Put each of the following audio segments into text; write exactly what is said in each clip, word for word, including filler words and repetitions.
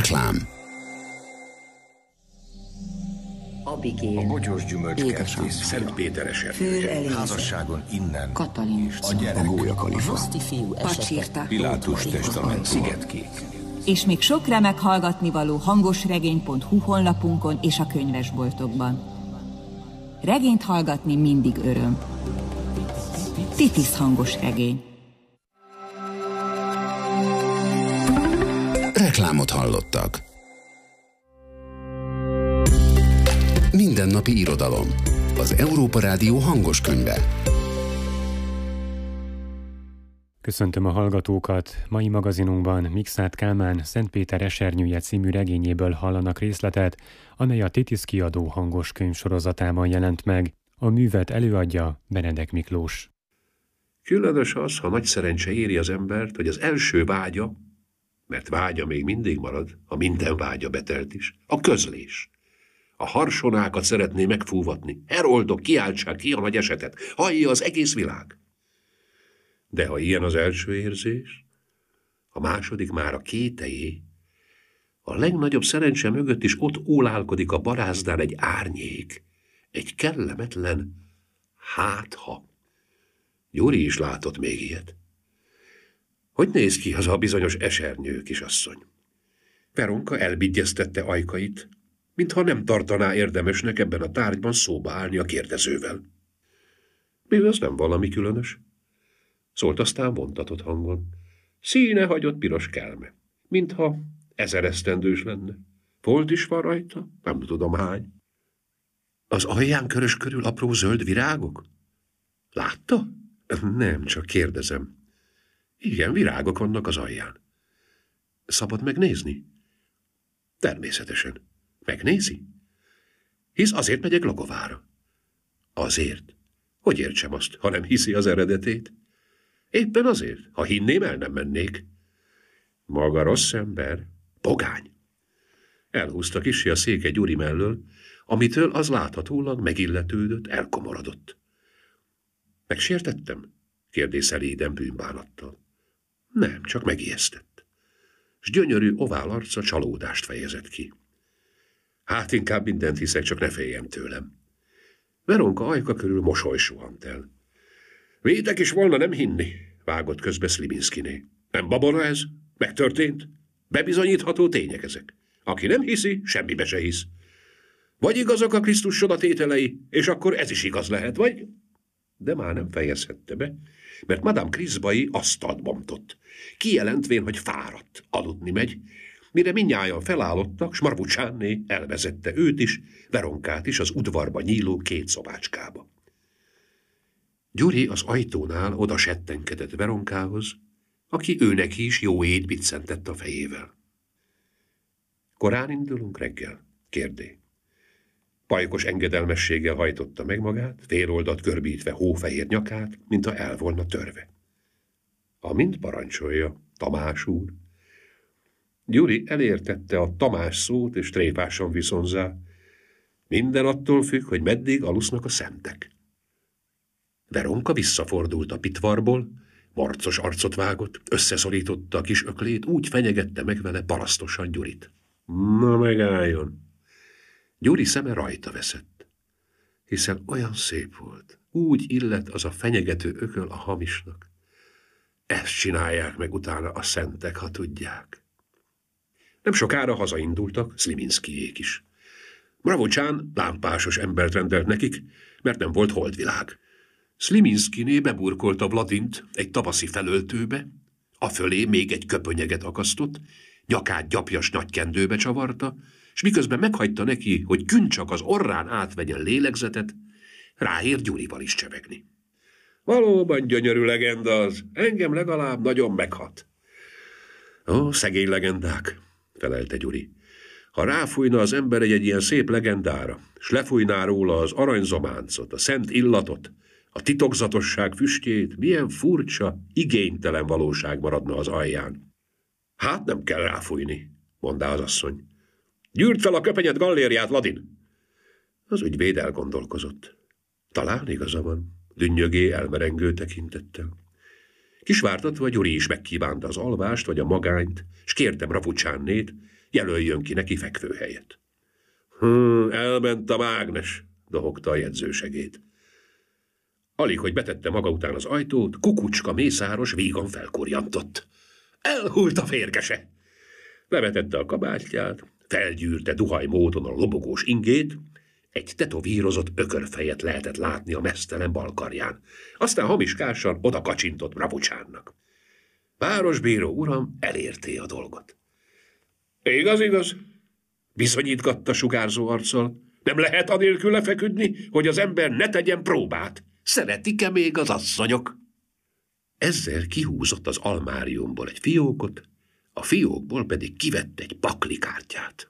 Reklám. Abigél, a bogyós gyümölcskertész, Szentpéteres erdő, házasságon innen, Katalin, a gyerek, A gólyakalifa. Roszti fiú esete, Pilátus testament, Szigetkék. És még sok remek hallgatnivaló hangosregény pont hu honlapunkon és a könyvesboltokban. Regényt hallgatni mindig öröm. Titis hangos regény. Reklámot hallottak. Mindennapi irodalom. Az Európa Rádió hangos könyve. Köszöntöm a hallgatókat! Mai magazinunkban Mikszáth Kálmán Szentpéter esernyője című regényéből hallanak részletet, amely a Titis kiadó hangos könyvsorozatában jelent meg. A művet előadja Benedek Miklós. Különös az, ha nagy szerencse éri az embert, hogy az első vágya, mert vágya még mindig marad, ha minden vágya betelt is, a közlés. A harsonákat szeretné megfúvatni. Heroldok, kiáltsák ki a nagy esetet. Hallja az egész világ. De ha ilyen az első érzés, a második már a kételyé, a legnagyobb szerencse mögött is ott ólálkodik a barázdán egy árnyék, egy kellemetlen hátha. Gyuri is látott még ilyet. Hogy néz ki az a bizonyos esernyő kisasszony? Veronka elbigyeztette ajkait, mintha nem tartaná érdemesnek ebben a tárgyban szóba állni a kérdezővel. Mi ez nem valami különös? Szólt aztán vontatott hangon. Színe hagyott piros kelme, mintha ezer esztendős lenne. Folt is van rajta, nem tudom hány. Az alján körös körül apró zöld virágok? Látta? Nem, csak kérdezem. Igen, virágok vannak az alján. Szabad megnézni? Természetesen. Megnézi? Hisz azért megyek Logovára. Azért? Hogy értsem azt, ha nem hiszi az eredetét? Éppen azért, ha hinném, el nem mennék. Maga rossz ember, pogány. Elhúzta kissé a széke Gyuri mellől, amitől az láthatólag megilletődött, elkomorodott. Megsértettem? Kérdész eléden bűnbánattal. Nem, csak megijesztett. S gyönyörű ovál arca csalódást fejezett ki. Hát inkább mindent hiszek, csak ne féljem tőlem. Veronka ajka körül mosoly suhant el. Vétek is volna nem hinni, vágott közbe Szliminszkiné. Nem babona ez? Megtörtént? Bebizonyítható tények ezek. Aki nem hiszi, semmibe se hisz. Vagy igazak a Krisztus csodatételei, és akkor ez is igaz lehet, vagy... De már nem fejezhette be, mert Madame Kriszbai asztalt bontott. Kijelentvén, hogy fáradt, aludni megy, mire mindnyájan felállottak, s Marvucsánné elvezette őt is, Veronkát is az udvarba nyíló két szobácskába. Gyuri az ajtónál oda settenkedett Veronkához, aki őnek is jó éd biccentett a fejével. Korán indulunk reggel? Kérdé. Pajkos engedelmességgel hajtotta meg magát, féloldat görbítve hófehér nyakát, mintha el volna törve. Amint parancsolja, Tamás úr. Gyuri elértette a Tamás szót, és tréfásan viszonzá. Minden attól függ, hogy meddig alusznak a szentek. Veronka visszafordult a pitvarból, marcos arcot vágott, összeszorította a kis öklét, úgy fenyegette meg vele parasztosan Gyurit. Na megálljon! Gyuri szeme rajta veszett, hiszen olyan szép volt, úgy illet az a fenyegető ököl a hamisnak. Ezt csinálják meg utána a szentek, ha tudják. Nem sokára hazaindultak Szliminszkijék is. Mravocsán lámpásos embert rendelt nekik, mert nem volt holdvilág. Szliminszkiné beburkolta Vladint egy tavaszi felöltőbe, afölé még egy köpönyeget akasztott, nyakát gyapjas nagy kendőbe csavarta, s miközben meghagyta neki, hogy Küncsak az orrán átvegyen lélegzetet, ráér Gyurival is csevegni. Valóban gyönyörű legenda az, engem legalább nagyon meghat. Ó, szegény legendák, felelte Gyuri. Ha ráfújna az ember egy, egy ilyen szép legendára, s lefújná róla az aranyzománcot, a szent illatot, a titokzatosság füstjét, milyen furcsa, igénytelen valóság maradna az alján. Hát nem kell ráfújni, mondta az asszony. Gyűrd fel a köpenyed gallériát, Vladin! Az ügyvéd elgondolkozott. Talán igaza van, dünnyögé elmerengő tekintettel. Kisvártatva Gyuri is megkívánta az alvást vagy a magányt, s kérte Mravocsánét, jelöljön ki neki fekvőhelyet. Hm, elment a mágnes, dohogta a jegyzősegéd. Alig, hogy betette maga után az ajtót, Kukucska mészáros vígan felkurjantott. Elhult a férgese! Levetette a kabátját, felgyűrte duhaj módon a lobogós ingét, egy tetovírozott ökörfejet lehetett látni a meztelen balkarján. Aztán hamiskásan oda kacsintott Bravucsánnak. Városbíró uram elérté a dolgot. Igaz, igaz? Bizonyítgatta sugárzó arccal. Nem lehet anélkül lefeküdni, hogy az ember ne tegyen próbát. Szeretik-e még az asszonyok? Ezzel kihúzott az almáriumból egy fiókot, a fiókból pedig kivett egy paklikártyát.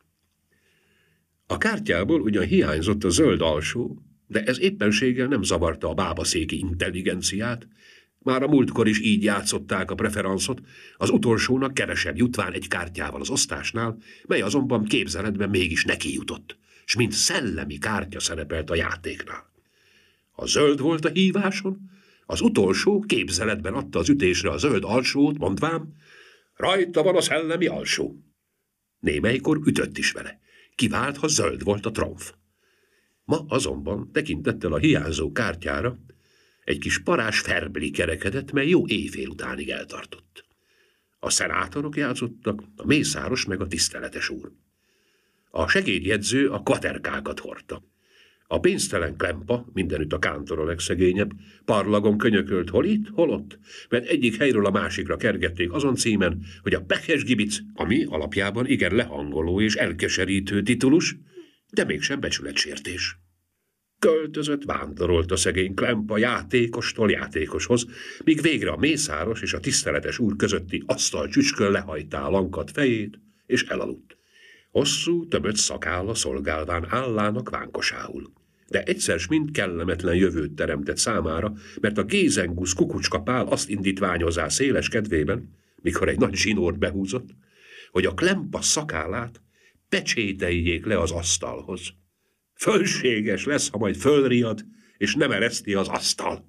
A kártyából ugyan hiányzott a zöld alsó, de ez éppenséggel nem zavarta a bábaszéki intelligenciát. Már a múltkor is így játszották a preferanszot, az utolsónak kevesebb jutván egy kártyával az osztásnál, mely azonban képzeletben mégis neki jutott, s mint szellemi kártya szerepelt a játéknál. Ha zöld volt a híváson, az utolsó képzeletben adta az ütésre a zöld alsót, mondván, rajta van a szellemi alsó. Némelykor ütött is vele. Kivált, ha zöld volt a tromf. Ma azonban tekintettel a hiányzó kártyára egy kis parás ferbli kerekedett, mely jó éjfél utánig eltartott. A szenátorok játszottak, a mészáros meg a tiszteletes úr. A segédjegyző a kvaterkákat hordta. A pénztelen Klempa, mindenütt a kántor a legszegényebb, parlagon könyökölt hol itt, hol ott, mert egyik helyről a másikra kergették azon címen, hogy a Pekes Gibic, ami alapjában igen lehangoló és elkeserítő titulus, de mégsem becsületsértés. Költözött, vándorolt a szegény Klempa játékostól játékoshoz, míg végre a mészáros és a tiszteletes úr közötti asztalcsücskön lehajtá a lankadt fejét, és elaludt. Hosszú, tömött szakálla szolgálván állának vánkosául. De egyszer s mind kellemetlen jövőt teremtett számára, mert a gézengusz Kukucska Pál azt indítványozá széles kedvében, mikor egy nagy zsinórt behúzott, hogy a Klempa szakállát pecsételjék le az asztalhoz. Fölséges lesz, ha majd fölriad, és nem ereszti az asztal.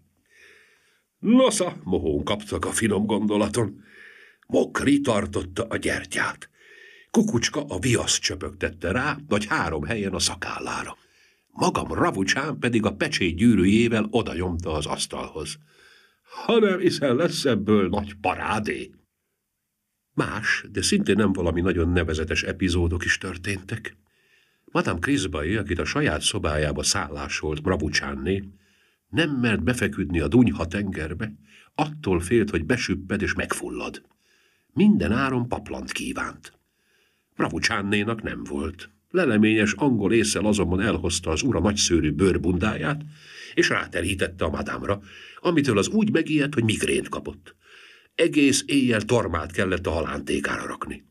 Nosza, mohón kaptak a finom gondolaton. Mokri tartotta a gyertyát. Kukucska a viaszt csöpögtette rá, vagy három helyen a szakállára. Magam Ravucsán pedig a pecsét gyűrűjével odanyomta az asztalhoz. Ha nem hiszen lesz ebből nagy parádé. Más, de szintén nem valami nagyon nevezetes epizódok is történtek. Madame Crisbai, akit a saját szobájába szállásolt Bravucsánné, nem mert befeküdni a Dunyha tengerbe, attól félt, hogy besüpped és megfullad. Minden áron paplant kívánt. Bravucsánnénak nem volt. Leleményes angol ésszel azonban elhozta az ura nagyszőrű bőrbundáját, és ráterítette a madámra, amitől az úgy megijedt, hogy migrént kapott. Egész éjjel tormát kellett a halántékára rakni.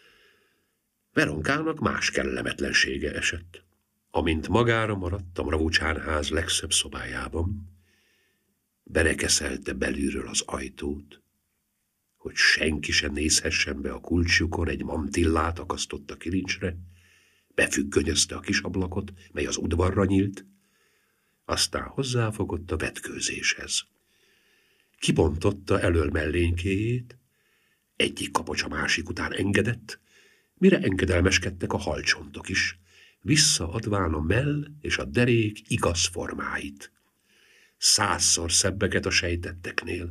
Veronkának más kellemetlensége esett. Amint magára maradt a Bravucsán ház legszebb szobájában, berekeszelte belülről az ajtót, hogy senki sem nézhessen be a kulcsjukon, egy mantillát akasztott a kilincsre, befüggönyözte a kis ablakot, mely az udvarra nyílt, aztán hozzáfogott a vetkőzéshez. Kibontotta elől mellénykéjét, egyik kapocs a másik után engedett, mire engedelmeskedtek a halcsontok is, visszaadván a mell és a derék igaz formáit. Százszor szebbeket a sejtetteknél.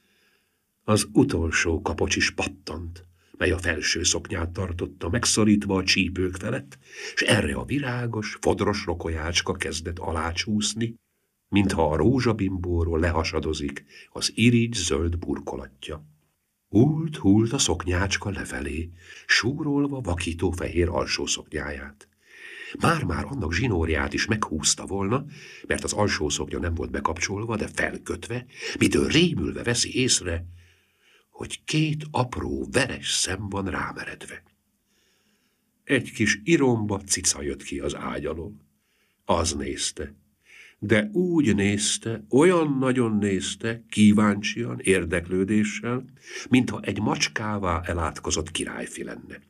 Az utolsó kapocs is pattant, mely a felső szoknyát tartotta megszorítva a csípők felett, és erre a virágos, fodros rokolyácska kezdett alácsúszni, mintha a rózsabimbóról lehasadozik az irigy zöld burkolatja. Hult-hult a szoknyácska lefelé, súrolva vakító fehér alsó szoknyáját. Már-már annak zsinórját is meghúzta volna, mert az alsó szoknya nem volt bekapcsolva, de felkötve, mitől rémülve veszi észre, hogy két apró veres szem van rámeredve. Egy kis iromba cica jött ki az ágy alól. Az nézte, de úgy nézte, olyan nagyon nézte, kíváncsian, érdeklődéssel, mintha egy macskává elátkozott királyfi lenne.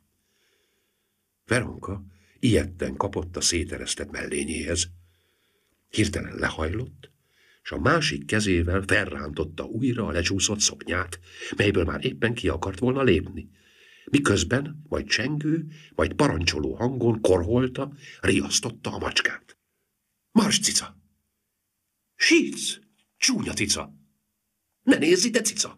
Veronka ijedten kapott a széteresztett mellényéhez. Hirtelen lehajlott, és a másik kezével felrántotta újra a lecsúszott szoknyát, melyből már éppen ki akart volna lépni. miközben majd csengő, majd parancsoló hangon korholta, riasztotta a macskát. Mars, cica! Sítsz! Csúnya cica! Ne nézz ide, cica!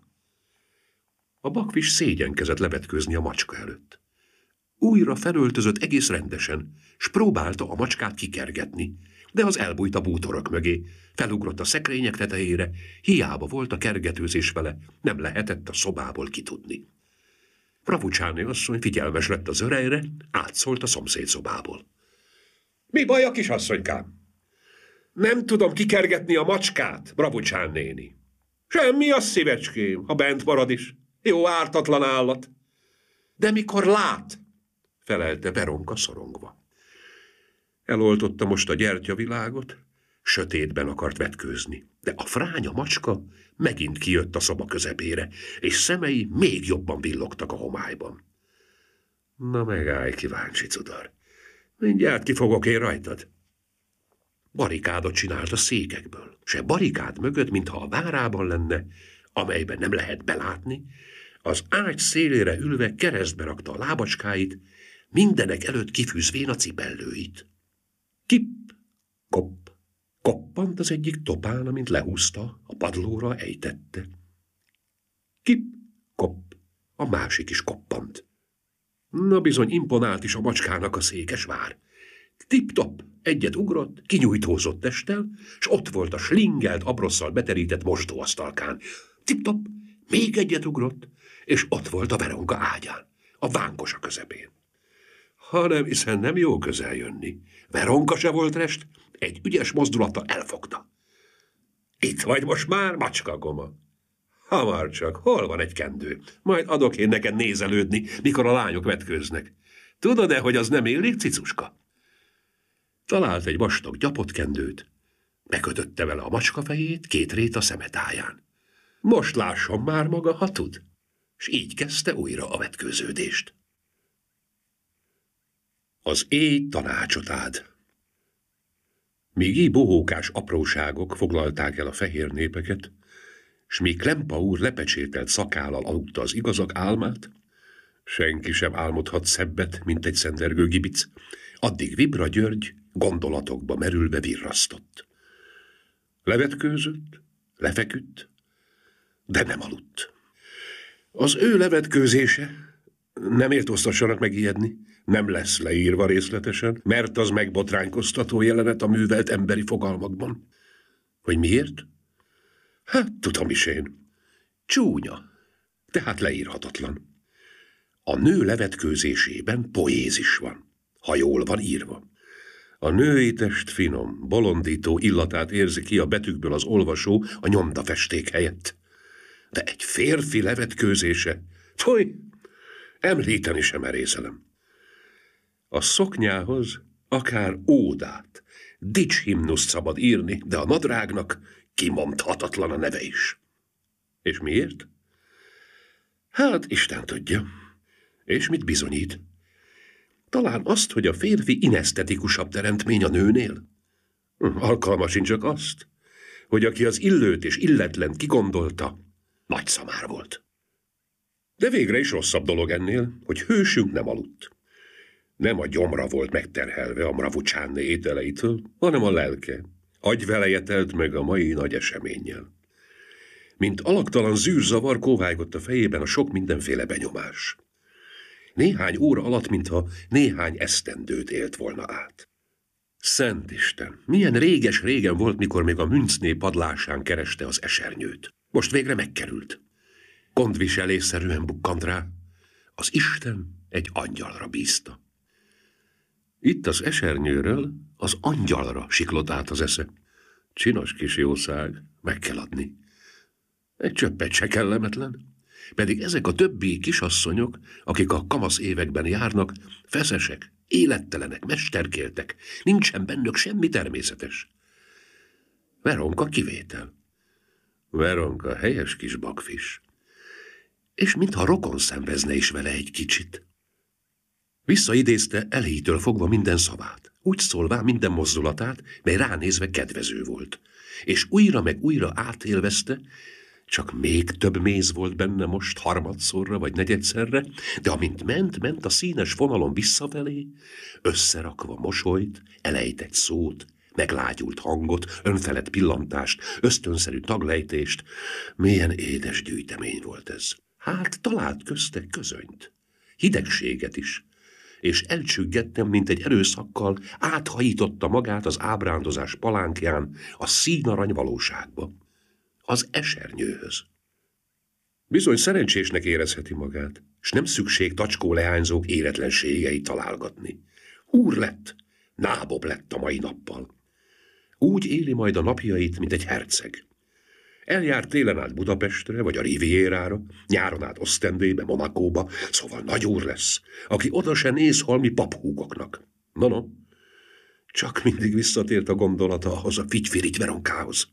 A bakvis szégyenkezett levetkőzni a macska előtt. Újra felöltözött egész rendesen, s próbálta a macskát kikergetni, de az elbújt a bútorok mögé, felugrott a szekrények tetejére, hiába volt a kergetőzés vele, nem lehetett a szobából kitudni. Ravucsáné asszony figyelmes lett az örejre, átszólt a szomszéd szobából. Mi baj a kisasszonykám? Nem tudom kikergetni a macskát, Ravucsán néni. Semmi az, szívecském, ha bent marad is. Jó ártatlan állat. De mikor lát? Felelte Veronka szorongva. Eloltotta most a gyertyavilágot, sötétben akart vetkőzni, de a fránya macska megint kijött a szoba közepére, és szemei még jobban villogtak a homályban. Na megállj, kíváncsi cudar, mindjárt kifogok én rajtad. Barikádot csinált a székekből, se barikád mögött, mintha a várában lenne, amelyben nem lehet belátni, az ágy szélére ülve keresztbe rakta a lábacskáit, mindenek előtt kifűzvén a cipellőit. Kip, kopp, koppant az egyik topán, amint lehúzta, a padlóra ejtette. Kip, kopp, a másik is koppant. Na bizony imponált is a macskának a székes vár. Tip-top, egyet ugrott, kinyújtózott testtel, s ott volt a slingelt abrosszal beterített mosdóasztalkán. Tip-top, még egyet ugrott, és ott volt a Veronka ágyán, a vánkos a közepén. Hanem hiszen nem jó közel jönni. Veronka se volt rest, egy ügyes mozdulata elfogta. Itt vagy most már, macska goma. Hamar csak, hol van egy kendő? Majd adok én neked nézelődni, mikor a lányok vetkőznek. Tudod-e, hogy az nem illik, cicuska? Talált egy vastag gyapott kendőt, bekötötte vele a macska fejét, két rét a szemetáján. Most lásson már maga, ha tud. S így kezdte újra a vetkőződést. Az éj tanácsot ád. Míg így bohókás apróságok foglalták el a fehér népeket, s míg Klempa úr lepecsételt szakállal aludta az igazak álmát, senki sem álmodhat szebbet, mint egy szendergő gibic, addig Vibra György gondolatokba merülve virrasztott. Levetkőzött, lefeküdt, de nem aludt. Az ő levetkőzése, nem értoztassanak megijedni, nem lesz leírva részletesen, mert az megbotránkoztató jelenet a művelt emberi fogalmakban. Hogy miért? Hát, tudom is én. Csúnya, tehát leírhatatlan. A nő levetkőzésében poézis van, ha jól van írva. A női test finom, bolondító illatát érzi ki a betűkből az olvasó a nyomdafesték helyett. De egy férfi levetkőzése, foly, említeni sem merészelem. A szoknyához akár ódát, dicshimnuszt szabad írni, de a nadrágnak kimondhatatlan a neve is. És miért? Hát Isten tudja. És mit bizonyít? Talán azt, hogy a férfi inesztetikusabb teremtmény a nőnél? Alkalma sincs csak azt, hogy aki az illőt és illetlent kigondolta, nagy szamár volt. De végre is rosszabb dolog ennél, hogy hősünk nem aludt. Nem a gyomra volt megterhelve a Mravucsánné ételeitől, hanem a lelke. Agyveleje telt meg a mai nagy eseménnyel. Mint alaktalan zűrzavar kóvájgott a fejében a sok mindenféle benyomás. Néhány óra alatt, mintha néhány esztendőt élt volna át. Szent Isten, milyen réges-régen volt, mikor még a Münchné padlásán kereste az esernyőt. Most végre megkerült. Gondviselésszerűen bukkant rá. Az Isten egy angyalra bízta. Itt az esernyőről az angyalra siklott át az esze. Csinos kis jószág, meg kell adni. Egy csöppet se kellemetlen. Pedig ezek a többi kisasszonyok, akik a kamasz években járnak, feszesek, élettelenek, mesterkéltek, nincsen bennük semmi természetes. Veronka kivétel. Veronka helyes kis bakfis. És mintha rokon szenvezne is vele egy kicsit. Visszaidézte elejétől fogva minden szavát, úgy szólván minden mozdulatát, mely ránézve kedvező volt, és újra meg újra átélvezte, Csak még több méz volt benne most harmadszorra vagy negyedszerre, de amint ment, ment a színes vonalon visszafelé, összerakva mosolyt, elejtett szót, meglágyult hangot, önfelett pillantást, ösztönszerű taglejtést, milyen édes gyűjtemény volt ez. Hát talált közte közönyt, hidegséget is, és elcsüggettem, mint egy erőszakkal áthajította magát az ábrándozás palánkján a színarany valóságba, az esernyőhöz. Bizony szerencsésnek érezheti magát, s nem szükség tacskó leányzók éretlenségeit találgatni. Úr lett, nábob lett a mai nappal. Úgy éli majd a napjait, mint egy herceg. Eljárt télen át Budapestre, vagy a Rivierára, nyáron át Ostendébe, Monakóba, szóval nagy úr lesz, aki oda se néz holmi paphúgoknak. No, no, csak mindig visszatért a gondolata ahhoz a figyfirigy veronkához.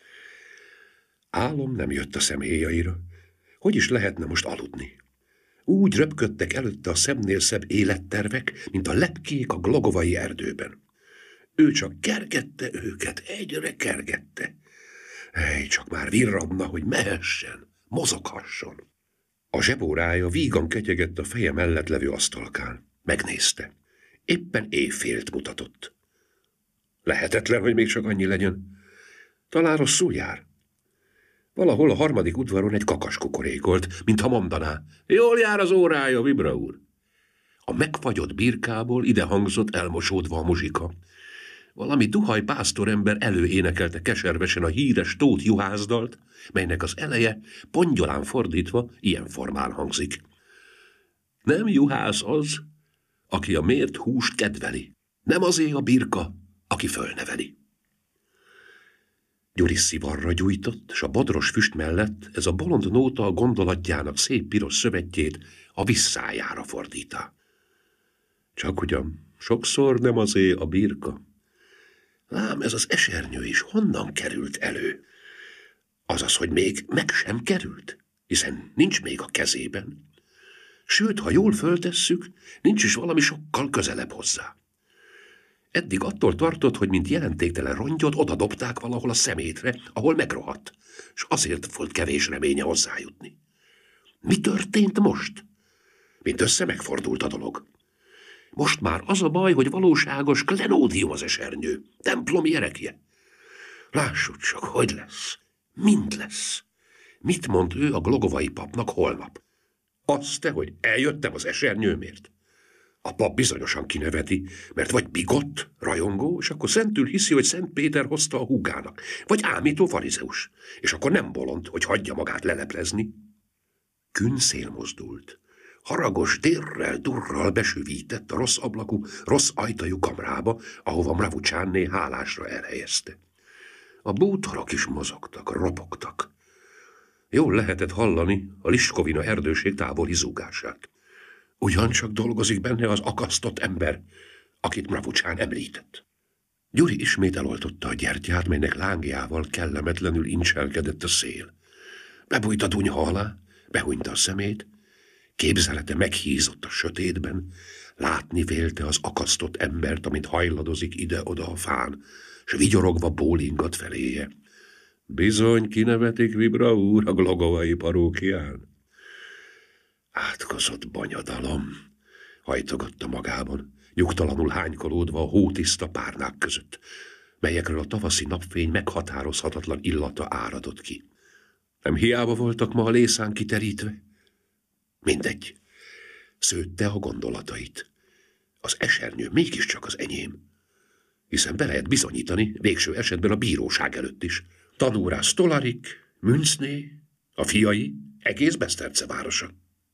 Álom nem jött a szemhéjaira. Hogy is lehetne most aludni? Úgy röpködtek előtte a szemnél szebb élettervek, mint a lepkék a glogovai erdőben. Ő csak kergette őket, egyre kergette. Ej, csak már virradna, hogy mehessen, mozoghasson. A zsebórája vígan ketyegett a feje mellett levő asztalkán. Megnézte. Éppen éjfélt mutatott. Lehetetlen, hogy még csak annyi legyen. Talán rosszul jár. Valahol a harmadik udvaron egy kakas kukorékolt, mintha mondaná, jól jár az órája, Vibra úr. A megfagyott birkából ide hangzott elmosódva a muzsika. Valami duhaj pásztorember előénekelte keservesen a híres Tóth juhászdalt, melynek az eleje pongyolán fordítva ilyen formán hangzik. Nem juhász az, aki a mért húst kedveli, nem azé a birka, aki fölneveli. Gyuri szivarra gyújtott, s a bodros füst mellett ez a bolond nóta a gondolatjának szép piros szövetjét a visszájára fordítá. Csak ugyan sokszor nem azé a birka. Lám ez az esernyő is honnan került elő? Azaz, hogy még meg sem került, hiszen nincs még a kezében. Sőt, ha jól föltesszük, nincs is valami sokkal közelebb hozzá. Eddig attól tartott, hogy mint jelentéktelen rongyot oda dobták valahol a szemétre, ahol megrohadt, és azért volt kevés reménye hozzájutni. Mi történt most? Mint össze megfordult a dolog. Most már az a baj, hogy valóságos klenódium az esernyő, templomi erekje. Lássuk csak, hogy lesz, mind lesz. Mit mond ő a glogovai papnak holnap? Azt te, hogy eljöttem az esernyőmért? A pap bizonyosan kineveti, mert vagy bigott, rajongó, és akkor szentül hiszi, hogy Szent Péter hozta a húgának, vagy ámító farizeus, és akkor nem bolond, hogy hagyja magát leleplezni. Künszél mozdult. Haragos dérrel, durral besüvített a rossz ablakú, rossz ajtajú kamrába, ahova Mravucsánné hálásra elhelyezte. A bútorok is mozogtak, ropogtak. Jól lehetett hallani a Liskovina erdőség távoli zúgását. Ugyancsak dolgozik benne az akasztott ember, akit Mravucsán említett. Gyuri ismét eloltotta a gyertyát, melynek lángjával kellemetlenül incselkedett a szél. Bebújt a dunyha alá, behúnyta a szemét, képzelete meghízott a sötétben, látni vélte az akasztott embert, amint hajladozik ide-oda a fán, s vigyorogva bólingat feléje. Bizony kinevetik, Vibra úr, a glogovai parókián. Átkozott banyadalom, hajtogatta magában, nyugtalanul hánykolódva a hótiszta párnák között, melyekről a tavaszi napfény meghatározhatatlan illata áradott ki. Nem hiába voltak ma a lészán kiterítve? Mindegy, szőtte a gondolatait. Az esernyő mégiscsak az enyém, hiszen be lehet bizonyítani végső esetben a bíróság előtt is. Tanúrá Stolarik, Münzné, a fiai, egész Beszterce városa.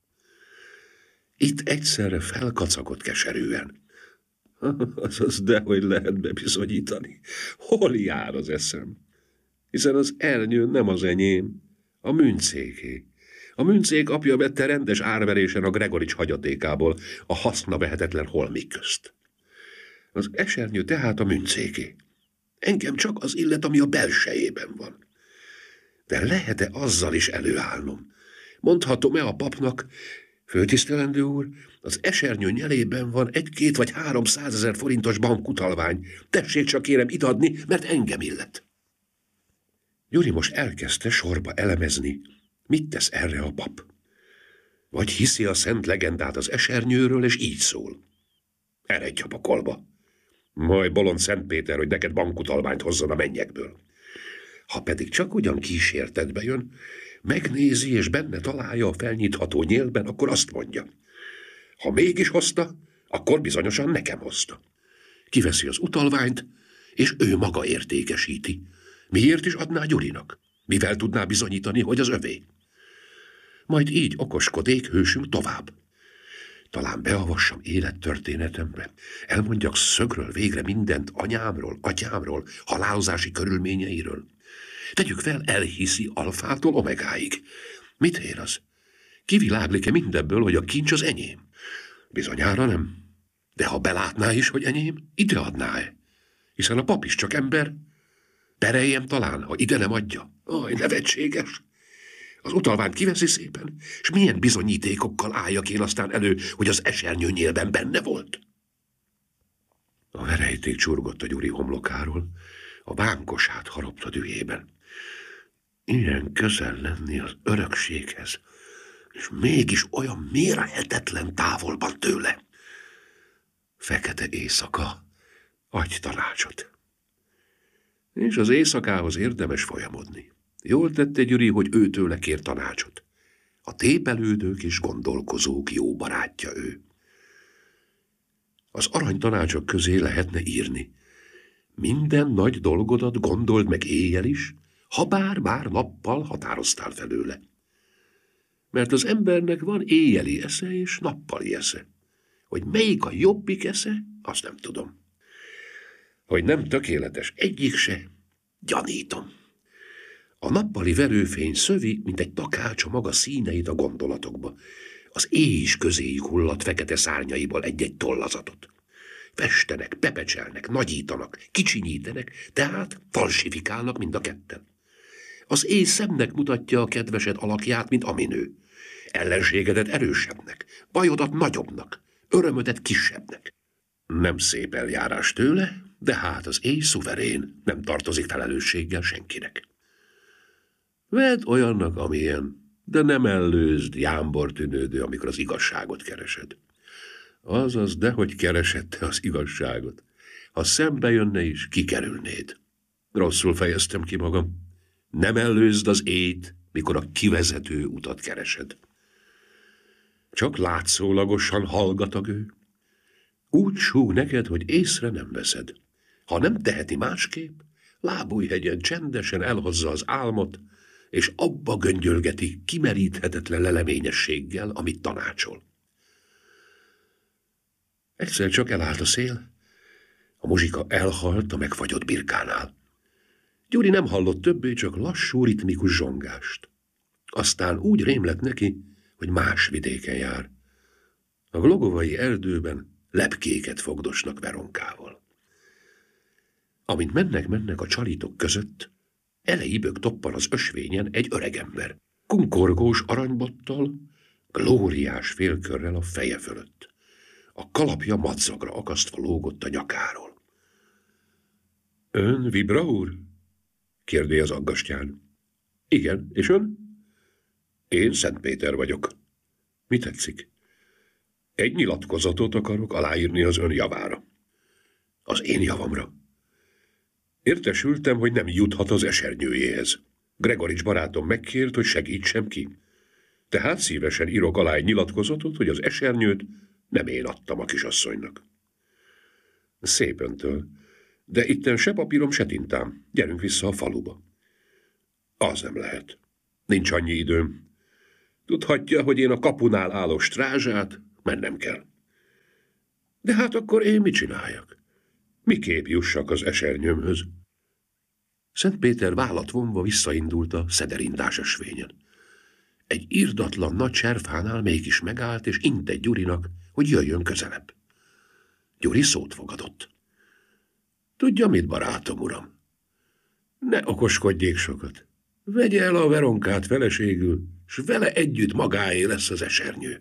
Itt egyszerre felkacagott keserűen. Azaz, dehogy lehet bebizonyítani. Hol jár az eszem? Hiszen az elnyő nem az enyém, a Münzéké. A Münzék apja vette rendes árverésen a Gregorics hagyatékából a haszna vehetetlen holmik közt. Az esernyő tehát a Münzéké. Engem csak az illet, ami a belsejében van. De lehet-e azzal is előállnom? Mondhatom-e a papnak, főtisztelendő úr, az esernyő nyelében van egy-két vagy három százezer forintos bankutalvány. Tessék csak kérem idadni, mert engem illet. Gyuri most elkezdte sorba elemezni, mit tesz erre a pap. Vagy hiszi a szent legendát az esernyőről, és így szól. Eredj a pokolba. Majd bolond Szent Péter, hogy neked bankutalványt hozzon a mennyekből. Ha pedig csak ugyan kísértetbe jön, megnézi és benne találja a felnyitható nyélben, akkor azt mondja. Ha mégis hozta, akkor bizonyosan nekem hozta. Kiveszi az utalványt, és ő maga értékesíti. Miért is adná Gyurinak? Mivel tudná bizonyítani, hogy az övé? Majd így okoskodik hősünk tovább. Talán beavassam élettörténetembe, elmondjak szögről végre mindent anyámról, atyámról, halálozási körülményeiről. Tegyük fel, elhiszi alfától omegáig. Mit ér az? Kiviláglik-e mindebből, hogy a kincs az enyém? Bizonyára nem. De ha belátná is, hogy enyém, ide adná-e? Hiszen a pap is csak ember. Pereljem talán, ha ide nem adja. Aj, nevetséges! Az utalványt kiveszi szépen, és milyen bizonyítékokkal álljak én aztán elő, hogy az esernyő nyélben benne volt? A verejték csurgott a Gyuri homlokáról, a vámkosát harapta dühében. Ilyen közel lenni az örökséghez, és mégis olyan mérhetetlen távolban tőle. Fekete éjszaka, adj tanácsot. És az éjszakához érdemes folyamodni. Jól tette Gyuri, hogy őtőle kér tanácsot. A tépelődők és gondolkozók jó barátja ő. Az arany tanácsok közé lehetne írni. Minden nagy dolgodat gondold meg éjjel is, ha bár már nappal határoztál felőle. Mert az embernek van éjjeli esze és nappali esze. Hogy melyik a jobbik esze, azt nem tudom. Hogy nem tökéletes egyik se, gyanítom. A nappali verőfény szövi, mint egy takács a maga színeit a gondolatokba. Az éj is közéjük hullott fekete szárnyaiból egy-egy tollazatot. Festenek, pepecselnek, nagyítanak, kicsinyítenek, tehát falsifikálnak mind a ketten. Az éj szemnek mutatja a kedvesed alakját, mint aminő. Ellenségedet erősebbnek, bajodat nagyobbnak, örömödet kisebbnek. Nem szép eljárás tőle, de hát az éj szuverén, nem tartozik felelősséggel senkinek. Vedd olyannak, amilyen, de nem ellőzd, jámbor tűnődő, amikor az igazságot keresed. Azaz, dehogy keresed te az igazságot. Ha szembe jönne is, kikerülnéd. Rosszul fejeztem ki magam. Nem ellőzd az éjt, mikor a kivezető utat keresed. Csak látszólagosan hallgatag ő. Úgy súg neked, hogy észre nem veszed. Ha nem teheti másképp, Lábújhegyen csendesen elhozza az álmot, és abba göngyölgeti kimeríthetetlen leleményességgel, amit tanácsol. Egyszer csak elállt a szél, a muzsika elhalt a megfagyott birkánál. Gyuri nem hallott többé, csak lassú, ritmikus zsongást. Aztán úgy rém lett neki, hogy más vidéken jár. A glogovai erdőben lepkéket fogdosnak veronkával. Amint mennek-mennek a csalítok között, elejébök toppan az ösvényen egy öregember, kunkorgós aranybottal, glóriás félkörrel a feje fölött. A kalapja madzagra akasztva lógott a nyakáról. Ön Vibra úr? Kérdi az aggastyán. Igen, és ön? Én Szent Péter vagyok. Mi tetszik? Egy nyilatkozatot akarok aláírni az ön javára. Az én javamra. Értesültem, hogy nem juthat az esernyőjéhez. Gregorics barátom megkért, hogy segítsem ki. Tehát szívesen írok alá egy nyilatkozatot, hogy az esernyőt nem én adtam a kisasszonynak. Szép öntől, de itten se papírom, se tintám. Gyerünk vissza a faluba. Az nem lehet. Nincs annyi időm. Tudhatja, hogy én a kapunál álló strázsát mennem kell. De hát akkor én mit csináljak? Miképp jussak az esernyőmhöz? Szent Péter vállat vonva visszaindult a szederindás ösvényen. Egy irdatlan nagy cserfánál mégis megállt, és intett Gyurinak, hogy jöjjön közelebb. Gyuri szót fogadott. Tudja mit, barátom, uram? Ne okoskodjék sokat. Vegye el a veronkát feleségül, s vele együtt magáé lesz az esernyő.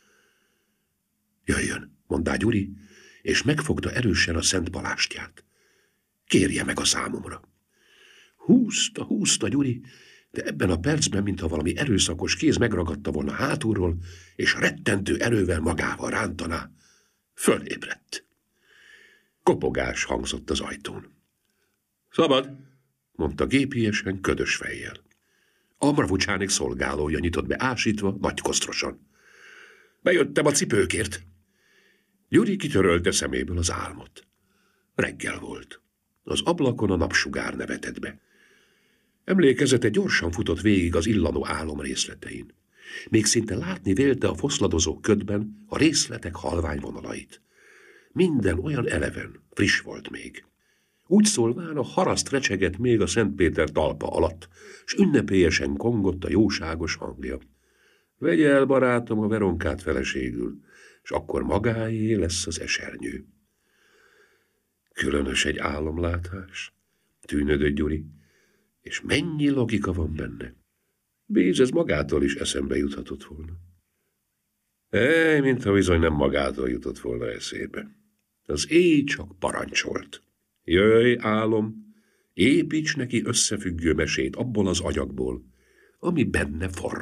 Jöjjön, mondta Gyuri, és megfogta erősen a szent palástját. Kérje meg a számomra. Húzta, húzta Gyuri, de ebben a percben, mintha valami erőszakos kéz megragadta volna hátulról, és rettentő erővel magával rántaná, fölébredt. Kopogás hangzott az ajtón. Szabad, mondta gépiesen, ködös fejjel. A Mravucsánék szolgálója nyitott be ásítva, nagykosztrosan. Bejöttem a cipőkért. Gyuri kitörölte szeméből az álmot. Reggel volt. Az ablakon a napsugár nevetett be. Emlékezete gyorsan futott végig az illanó álom részletein. Még szinte látni vélte a foszladozó ködben a részletek halvány vonalait. Minden olyan eleven, friss volt még. Úgy szólván a haraszt recsegett még a Szent Péter talpa alatt, s ünnepélyesen kongott a jóságos hangja. Vegye el, barátom, a Veronkát feleségül, s akkor magáé lesz az esernyő. Különös egy álomlátás, tűnödött Gyuri, és mennyi logika van benne. Bíz, ez magától is eszembe juthatott volna. Ej, mintha bizony nem magától jutott volna eszébe. Az éj csak parancsolt. Jöjj, álom, építs neki összefüggő mesét abból az agyagból, ami benne forr.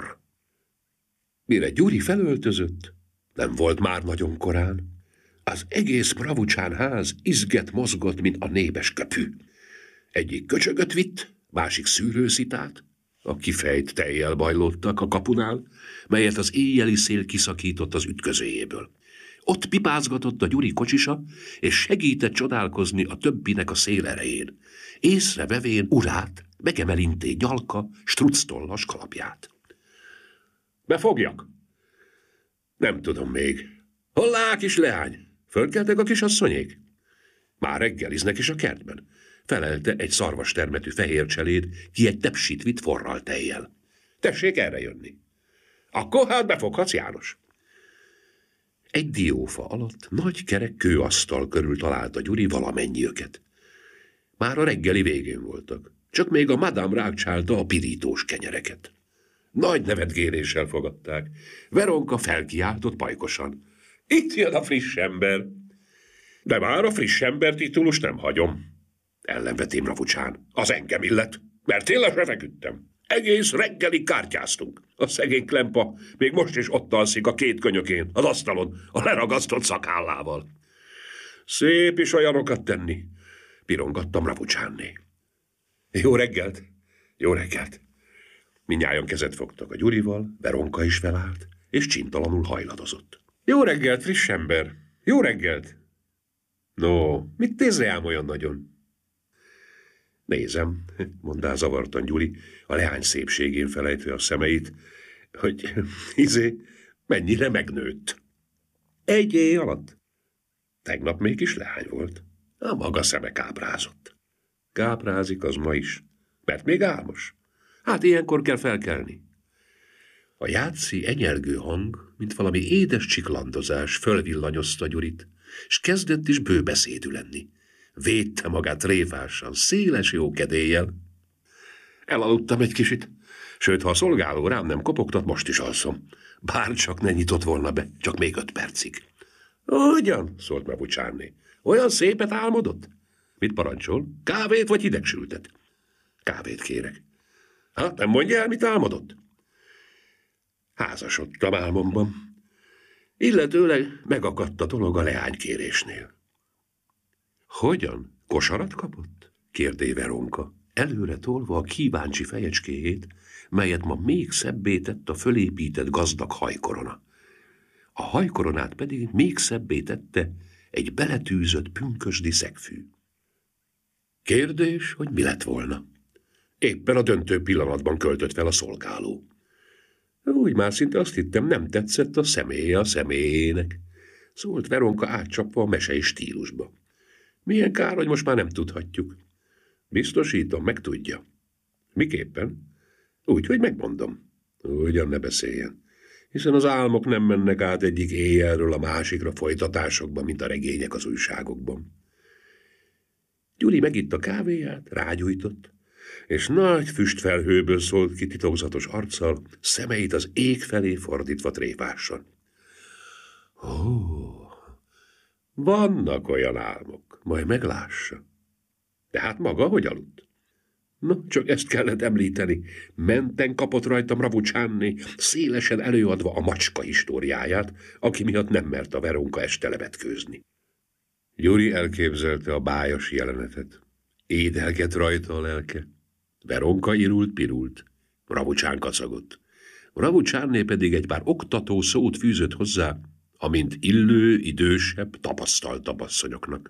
Mire Gyuri felöltözött, nem volt már nagyon korán. Az egész Mravucsán ház izget mozgott, mint a nébes köpű. Egyik köcsögöt vitt, másik szűrőszitát, a kifejt tejjel bajlódtak a kapunál, melyet az éjjeli szél kiszakított az ütközőjéből. Ott pipázgatott a Gyuri kocsisa, és segített csodálkozni a többinek a szél erején, észrevevén urát, megemelinté gyalka, structollas kalapját. Befogjak? Nem tudom még. Hollá, kis leány! Fölkeltek a kisasszonyék? Már reggeliznek is a kertben. Felelte egy szarvastermetű fehér cseléd, ki egy tepsit vitt forral tejjel. Tessék erre jönni. Akkor hát befoghatsz, János. Egy diófa alatt nagy kerek kőasztal körül találta Gyuri valamennyiöket. Már a reggeli végén voltak, csak még a madám rákcsálta a pirítós kenyereket. Nagy nevetgéléssel fogadták. Veronka felkiáltott pajkosan. Itt jön a friss ember. De már a friss ember titulust nem hagyom. Ellenvetém Mravucsán. Az engem illet, mert tényleg feküdtem. Egész reggelig kártyáztunk. A szegény Klempa még most is ott alszik a két könyökén, az asztalon, a leragasztott szakállával. Szép is olyanokat tenni, pirongattam Mravucsánné. Jó reggelt, jó reggelt. Mindnyájan kezet fogtak a Gyurival, Veronka is felállt, és csintalanul hajladozott. Jó reggelt, friss ember, jó reggelt. No, mit néz rám olyan nagyon? Nézem, mondá zavartan Gyuri, a leány szépségén felejtve a szemeit, hogy izé, mennyire megnőtt. Egy éj alatt. Tegnap még kis leány volt. A maga szeme káprázott. Káprázik az ma is, mert még álmos. Hát ilyenkor kell felkelni. A játszi enyelgő hang, mint valami édes csiklandozás fölvillanyozta Gyurit, és kezdett is bőbeszédű lenni. Védte magát révásan, széles jó kedéllyel. Elaludtam egy kicsit, sőt, ha a szolgáló rám nem kopogtat, most is alszom. Bár csak ne nyitott volna be, csak még öt percig. Hogyan? Szólt Mravucsánné. Olyan szépet álmodott? Mit parancsol? Kávét vagy hidegsültet? Kávét kérek. Hát nem mondja el, mit álmodott? Házasodtam álmomban. Illetőleg megakadt a dolog a leánykérésnél. Hogyan? Kosarat kapott? Kérdé Veronka, előre tolva a kíváncsi fejecskéjét, melyet ma még szebbé tett a fölépített gazdag hajkorona. A hajkoronát pedig még szebbé tette egy beletűzött pünkösdi szegfű. Kérdés, hogy mi lett volna? Éppen a döntő pillanatban költött fel a szolgáló. Úgy már szinte azt hittem, nem tetszett a személye a személyének, szólt Veronka átcsapva a mesei stílusba. Milyen kár, hogy most már nem tudhatjuk. Biztosítom, megtudja. Miképpen? Úgy, hogy megmondom. Ugyan ne beszéljen, hiszen az álmok nem mennek át egyik éjjelről a másikra folytatásokban, mint a regények az újságokban. Gyuri megitta kávéját, rágyújtott, és nagy füstfelhőből szólt ki titokzatos arccal, szemeit az ég felé fordítva tréfásan. Ó, vannak olyan álmok, majd meglássa. De hát maga hogy aludt? Na, csak ezt kellett említeni. Menten kapott rajtam Ravucsáné, szélesen előadva a macska históriáját, aki miatt nem mert a Veronka este levetkőzni. Gyuri elképzelte a bájas jelenetet. Édelgett rajta a lelke. Veronka irult-pirult. Ravucsán kacagott. Ravucsáné pedig egy pár oktató szót fűzött hozzá, amint illő, idősebb, tapasztaltabb asszonyoknak.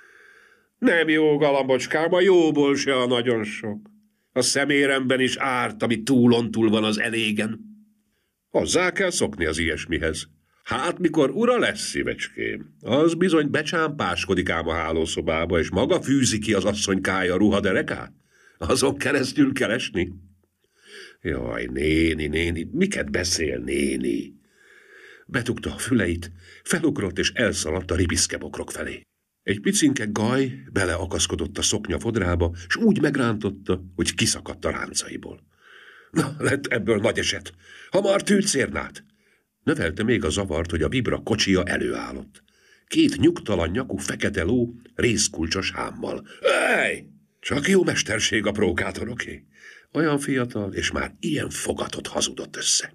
Nem jó, galambocskám, a jóból se a nagyon sok. A szeméremben is árt, ami túlontúl van az elégen. Hozzá kell szokni az ilyesmihez. Hát, mikor ura lesz, szívecském, az bizony becsámpáskodik ám a hálószobába, és maga fűzi ki az asszonykája ruhaderekát? Azon keresztül kell esni? Jaj, néni, néni, miket beszél néni? Betugta a füleit, felugrott és elszaladt a ripiszkebokrok felé. Egy picinke gaj beleakaszkodott a szoknya fodrába, s úgy megrántotta, hogy kiszakadt a ráncaiból. Na, lett ebből nagy eset. Hamar tűcérnát! Növelte még a zavart, hogy a vibra kocsia előállott. Két nyugtalan nyakú fekete ló rézkulcsos hámmal. Ej! Csak jó mesterség a prókátoroké. Olyan fiatal, és már ilyen fogatot hazudott össze.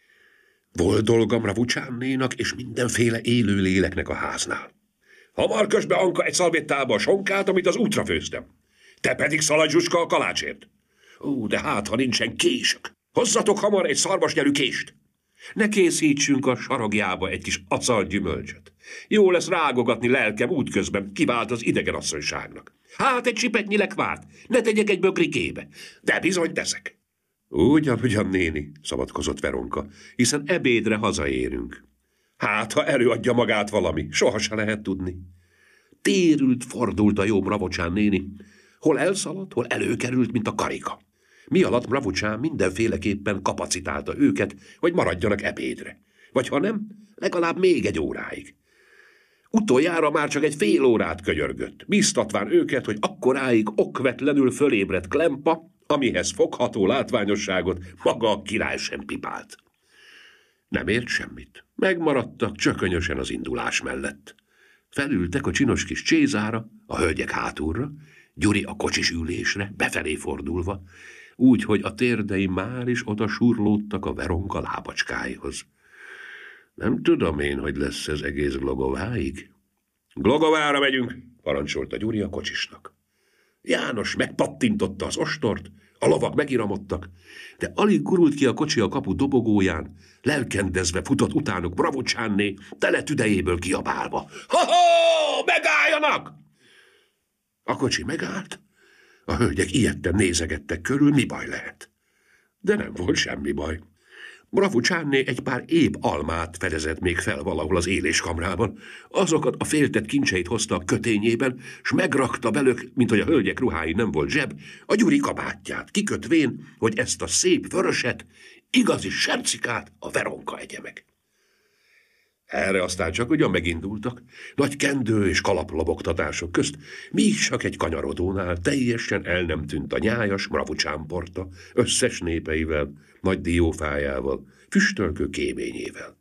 Volt dolgam Ravucsánénak és mindenféle élő léleknek a háznál. Hamar kösd be, Anka, egy szalvéttába a sonkát, amit az útra főztem. Te pedig szaladj, Zsuska, a kalácsért. Ó, de hát, ha nincsen késök. Hozzatok hamar egy szarvasnyelű kést. Ne készítsünk a sarogjába egy kis acalgyümölcsöt. Jó lesz rágogatni lelkem útközben, kivált az idegenasszonyságnak. Hát egy csipetnyi lekvárt, ne tegyek egy bögrikébe, de bizony teszek. Ugyan, ugyan, néni, szabadkozott Veronka, hiszen ebédre hazaérünk. Hát, ha előadja magát valami, soha se lehet tudni. Térült, fordult a jó Mravucsán néni. Hol elszaladt, hol előkerült, mint a karika. Mi alatt Mravucsán mindenféleképpen kapacitálta őket, hogy maradjanak ebédre. Vagy ha nem, legalább még egy óráig. Utoljára már csak egy fél órát könyörgött, bíztatván őket, hogy akkoráig okvetlenül fölébredt Klempa, amihez fogható látványosságot maga a király sem pipált. Nem ért semmit. Megmaradtak csökönyösen az indulás mellett. Felültek a csinos kis csézára, a hölgyek hátulra, Gyuri a kocsis ülésre, befelé fordulva, úgy, hogy a térdei már is oda surlódtak a Veronka lábacskáihoz. Nem tudom én, hogy lesz ez egész Glogováig. Glogovára megyünk, parancsolta Gyuri a kocsisnak. János megpattintotta az ostort, a lovak megiramodtak, de alig gurult ki a kocsi a kapu dobogóján, lelkendezve futott utánuk Mravucsáné, tele tüdejéből kiabálva. Ha-ha! Megálljanak! A kocsi megállt, a hölgyek ijedten nézegettek körül, mi baj lehet. De nem volt semmi baj. Mravucsáné egy pár épp almát fedezett még fel valahol az éléskamrában. Azokat a féltett kincseit hozta a kötényében, s megrakta belők, mint hogy a hölgyek ruhái nem volt zseb, a Gyuri kabátját, kikötvén, hogy ezt a szép vöröset, igazi sercikát a Veronka egye meg. Erre aztán csak ugyan megindultak, nagy kendő és kalaplobogtatások közt, míg csak egy kanyarodónál teljesen el nem tűnt a nyájas Mravucsán porta, összes népeivel, nagy diófájával, füstölkő kéményével.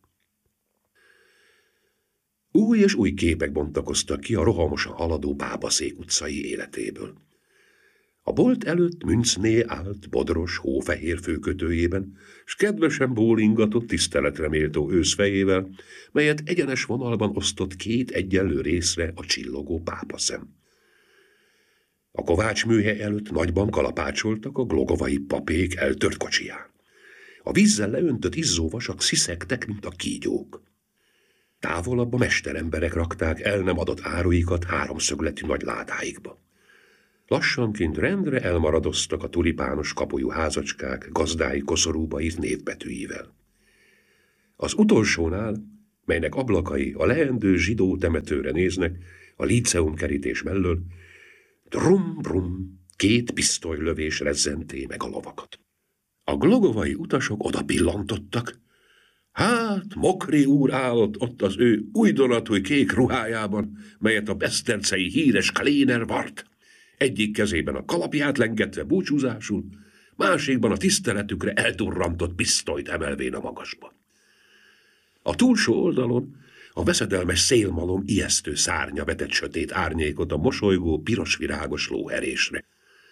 Új és új képek bontakoztak ki a rohamosan haladó Bábaszék utcai életéből. A bolt előtt Münczné állt bodros, hófehér főkötőjében, s kedvesen bólingatott tiszteletre méltó őszfejével, melyet egyenes vonalban osztott két egyenlő részre a csillogó pápaszem. A Kovács műhely előtt nagyban kalapácsoltak a glogovai papék eltört kocsiján. A vízzel leöntött izzóvasak sziszegtek, mint a kígyók. Távolabb a mesteremberek rakták el nem adott áruikat háromszögletű nagy ládáikba. Lassanként rendre elmaradoztak a tulipános kapujú házacskák gazdái koszorúba írt névbetűivel. Az utolsónál, melynek ablakai a leendő zsidó temetőre néznek, a líceum kerítés mellől, drum-brum, két pisztolylövés rezzenté meg a lovakat. A glogovai utasok oda pillantottak. Hát, Mokri úr állott ott az ő újdonatúj kék ruhájában, melyet a besztercei híres Kléner vart. Egyik kezében a kalapját lengetve búcsúzásul, másikban a tiszteletükre elturrantott pisztolyt emelvén a magasba. A túlsó oldalon a veszedelmes szélmalom ijesztő szárnya vetett sötét árnyékot a mosolygó, pirosvirágos lóherésre.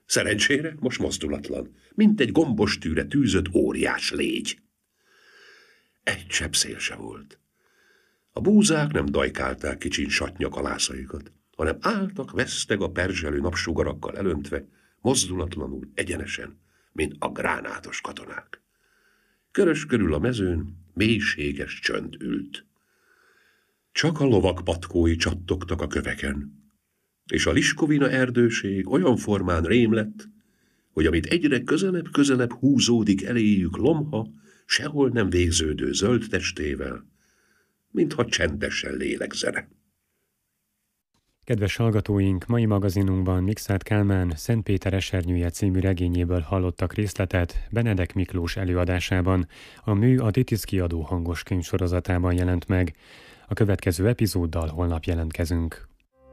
Szerencsére most mozdulatlan, mint egy gombostűre tűzött óriás légy. Egy csepp szél se volt. A búzák nem dajkálták kicsin satnyakalászaikat, hanem álltak veszteg a perzselő napsugarakkal elöntve, mozdulatlanul, egyenesen, mint a gránátos katonák. Körös körül a mezőn mélységes csönd ült. Csak a lovak patkói csattogtak a köveken, és a Liskovina erdőség olyan formán rém lett, hogy amit egyre közelebb-közelebb húzódik eléjük lomha, sehol nem végződő zöld testével, mintha csendesen lélegzene. Kedves hallgatóink, mai magazinunkban Mikszáth Kálmán Szent Péter esernyője című regényéből hallottak részletet Benedek Miklós előadásában. A mű a Titisz kiadó hangos könyv sorozatában jelent meg. A következő epizóddal holnap jelentkezünk.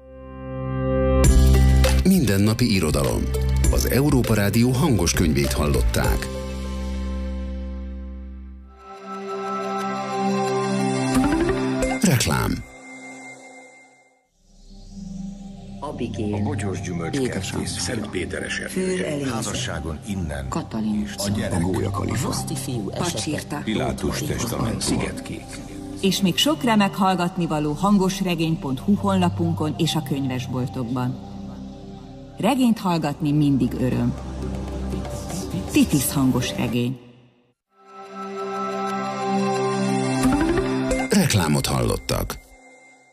Mindennapi irodalom. Az Európa Rádió hangos könyvét hallották. Reklám. Abigail. A bogyós gyümölcskertész Szent Péter Föl Eliza. házasságon innen. Katalin. A gyerek. Moszti fiú Pacsirta. Pilátus testament. Szigetkék. És még sok remek hallgatnivaló hangosregény pont hu honlapunkon és a könyvesboltokban. Regényt hallgatni mindig öröm. Titisz hangos regény. Reklámot hallottak.